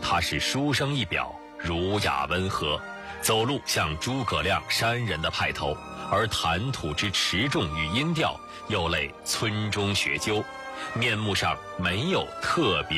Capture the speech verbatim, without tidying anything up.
他是书生一表，儒雅温和，走路像诸葛亮山人的派头，而谈吐之持重与音调又类村中学究，面目上没有特别